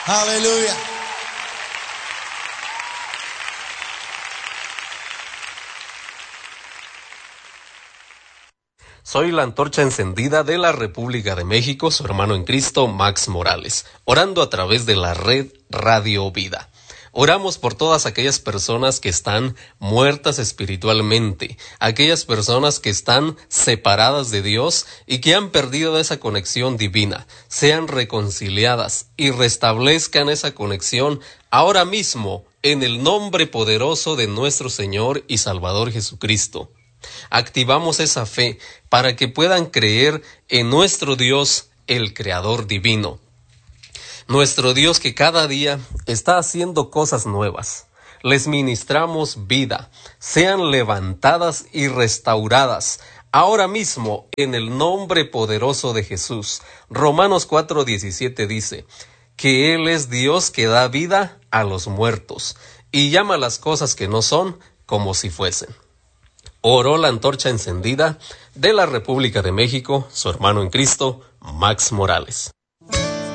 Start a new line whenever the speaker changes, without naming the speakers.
Aleluya.
Soy la antorcha encendida de la República de México, su hermano en Cristo, Max Morales, orando a través de la red Radio Vida. Oramos por todas aquellas personas que están muertas espiritualmente, aquellas personas que están separadas de Dios y que han perdido esa conexión divina, sean reconciliadas y restablezcan esa conexión ahora mismo en el nombre poderoso de nuestro Señor y Salvador Jesucristo. Activamos esa fe para que puedan creer en nuestro Dios, el Creador divino. Nuestro Dios que cada día está haciendo cosas nuevas. Les ministramos vida, sean levantadas y restauradas ahora mismo en el nombre poderoso de Jesús. Romanos 4:17 dice que Él es Dios que da vida a los muertos y llama las cosas que no son como si fuesen. Oró la antorcha encendida de la República de México, su hermano en Cristo, Max Morales.